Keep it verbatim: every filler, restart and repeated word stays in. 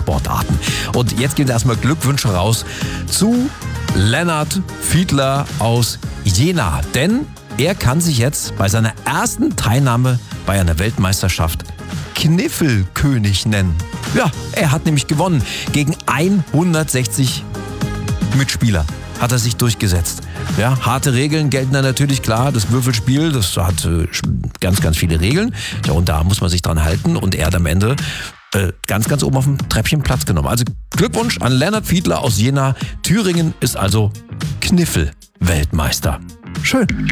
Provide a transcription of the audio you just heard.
Sportarten. Und jetzt gehen erstmal Glückwünsche raus zu Lennart Fiedler aus Jena. Denn er kann sich jetzt bei seiner ersten Teilnahme bei einer Weltmeisterschaft Kniffelkönig nennen. Ja, er hat nämlich gewonnen. Gegen hundertsechzig Mitspieler hat er sich durchgesetzt. Ja, harte Regeln gelten da natürlich, klar. Das Würfelspiel, das hat äh, ganz, ganz viele Regeln. Ja, und da muss man sich dran halten. Und er hat am Ende äh, ganz, ganz oben auf dem Treppchen Platz genommen. Also Glückwunsch an Lennart Fiedler aus Jena. Thüringen ist also Kniffel-Weltmeister. Schön.